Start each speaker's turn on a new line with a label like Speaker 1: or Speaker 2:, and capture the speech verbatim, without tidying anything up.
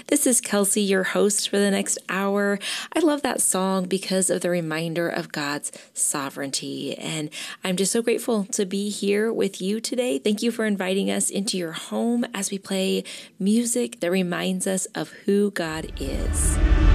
Speaker 1: This is Kelsey, your host for the next hour. I love that song because of the reminder of God's sovereignty. And I'm just so grateful to be here with you today. Thank you for inviting us into your home as we play music that reminds us of who God is.